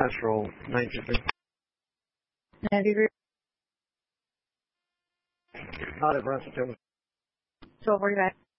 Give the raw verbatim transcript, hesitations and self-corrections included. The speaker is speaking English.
Patrol nine two three. nine three. Out of Ransom. twelve forty-five.